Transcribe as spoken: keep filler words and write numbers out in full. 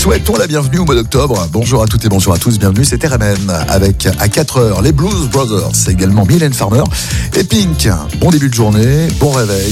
Souhaitons la bienvenue au mois d'octobre. Bonjour à toutes et bonjour à tous, bienvenue, c'est R M N avec à quatre heures les Blues Brothers, c'est également Mylène Farmer et Pink. Bon début de journée, bon réveil,